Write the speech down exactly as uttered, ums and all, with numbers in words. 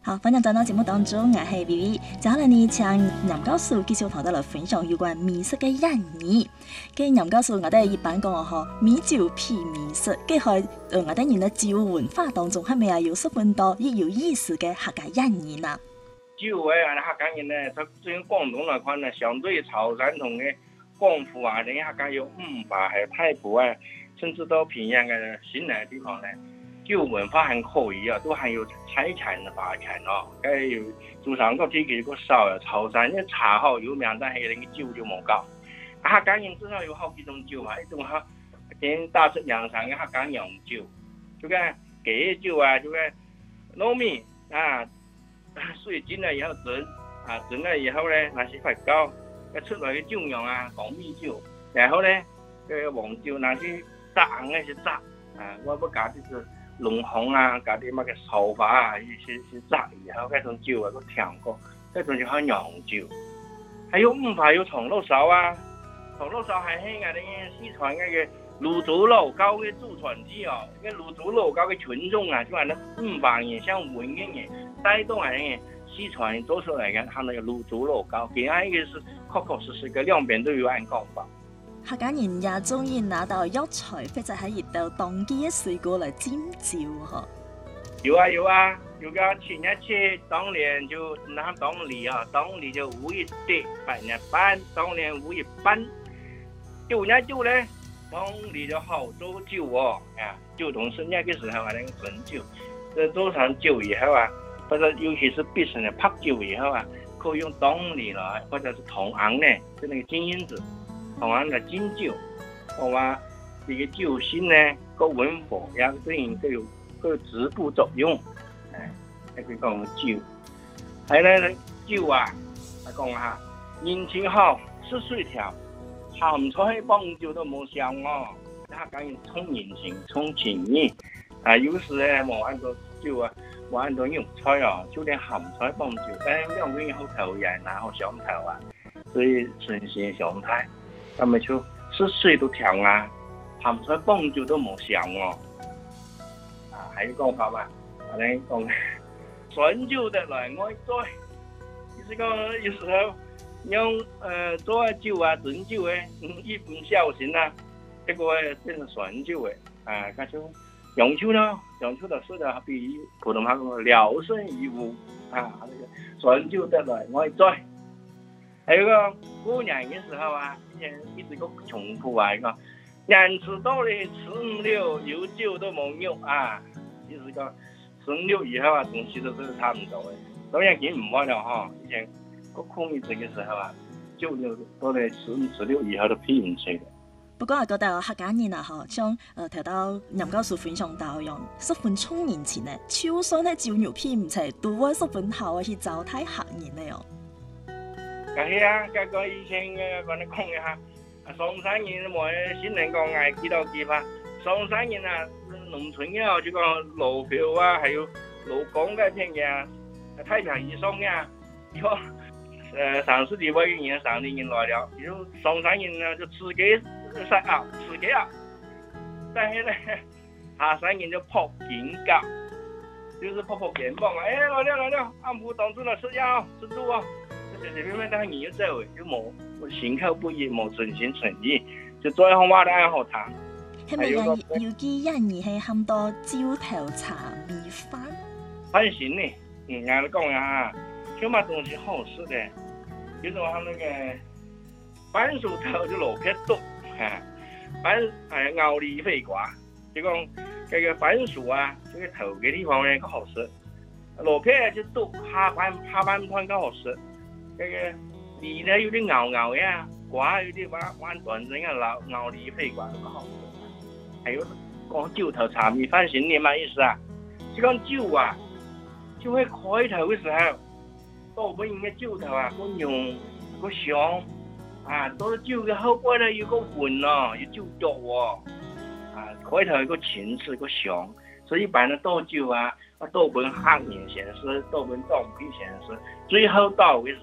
好，反正在我節目當中，我係 V V， 接下來呢，請任教授繼續同大家分享有關美食嘅隱義。嘅任教授，我哋一般講嗬，美酒配美食，嘅係呃我哋人嘅酒文化當中，係咪啊有十分多亦有意思嘅客家隱義呢？ 酒誒，我哋客家人咧，就對廣東來講咧，相對潮汕同嘅廣府啊，人家客家有五華係太埔啊，甚至到平陽嘅新來嘅地方咧。酒文化還可以啊，都還有菜產的法產哦。咁有珠三角地區個少啊，潮汕啲茶好有名，但係你個酒就冇夠。客家人至少有好幾種酒啊，一種嚇見大出洋山嘅客家洋酒，就個雞酒啊，就個糯米啊，水浸了以後蒸啊，蒸了以後咧，那些發酵，一出來嘅酒釀啊，講米酒，然後咧個黃酒那些炸那些炸啊，我不加就是。龍紅啊，加啲乜嘅手法啊，一些些炸以後，嗰種酒啊，個甜過，嗰種就係洋酒。還有五華有銅鑼燒啊，銅鑼燒係喺我哋四川嗰個滷豬肉糕嘅祖傳之哦，個滷豬肉糕嘅群眾啊，就係那五華人像文嘅人帶動係四川做出來嘅，他那個滷豬肉糕，其他一個是確確實實嘅兩邊都有按講法。 客家人也中意拿到藥材或者係熱到當季嘅水果嚟煎酒嗬。 有啊有啊，有個前一次當年就拿當年啊，當年就五月底八月半，當年五月半，九月九咧，當年就好做酒哦，啊，酒同生日嘅時候啊，那個純酒，這做成酒以後啊，或者尤其是必勝嘅拍酒以後啊，可以用當年來，或者是同昂呢，就那個金銀子。同樣嘅煎酒，我話呢個酒性咧個文化也對應都有個滋補作用，誒，一句講酒，係咧酒啊，我講下人情好吃水條，鹹菜幫酒都冇香哦，客家人重人情重情義，啊有時咧冇按照酒啊，冇按照肉菜哦，就連鹹菜幫酒，但係兩個人好投緣啊，好相投啊，所以純鮮相態。咁咪就吃水都甜啊，鹹菜幫酒都冇香哦。啊，還有講法嘛？我哋講純酒的來愛醉，就是講有時候用呃做酒啊、蒸酒誒，一唔小心啊，結果變成純酒誒，啊，咁就洋酒呢，洋酒的說的比普通話講聊勝於無啊，那個純酒的來愛醉。還有個過年嘅時候啊，以前一直個重複啊，一個年吃到咧吃唔了，有酒都冇肉啊，意思講生了以後啊，東西都是差唔多嘅。當然見唔開了哈，以前個過日子嘅時候啊，酒就到咧吃唔吃了以後都配唔出嘅。 不過我覺得客家人啊，嗬，像誒提到任教授分享到樣，十分充年前咧，就算係酒肉配唔出，都會十分好去招待客人咧哦。 係啊，嗰個以前嘅講你講一下，上山人冇新人講嗌幾多幾法，上山人啊，農村嘅就講路票啊，還有路港嗰片嘅，太平以上嘅，就誒上世紀尾嘅人上年人來了，就上山人啊就自己食啊，自己啊，但係咧下山人就撲緊夾，就是撲撲肩膀啊，誒來了來了，阿母當初嚟食藥食豬啊。隨隨便便但係人要走嘅，就冇心口不一，冇真心誠意，就再好話都係好談。 係咪有有啲人而係喊到焦頭茶米飯？ 反省呢，嗯，我哋講下，什麼東西好食嘅？比如話那個番薯頭就羅撇多，嚇，番係牛脷肥瓜，就講嗰個番薯啊，這個頭嘅地方咧個好食，羅撇就多，下半下半盤個好食。嗰個脷咧有啲牛牛嘅，瓜有啲彎彎斷整嘅牛牛脷肥瓜都好食。還有講酒頭茶米飯先，你乜意思啊？就講酒啊，就喺開頭嘅時候，到本人嘅酒頭啊，個濃個香啊，到咗酒嘅後邊咧有個混哦，有酒毒喎，啊開頭有個前次個香，所以一般嘅倒酒啊，啊倒本客人先試，倒本當地先試，最後到嘅時